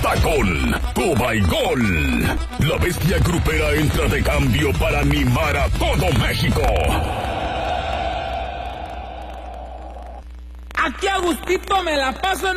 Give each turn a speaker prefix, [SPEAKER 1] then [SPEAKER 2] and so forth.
[SPEAKER 1] está con Coba y Gol. La bestia grupera entra de cambio para animar a todo México.
[SPEAKER 2] Aquí a gustito me la paso en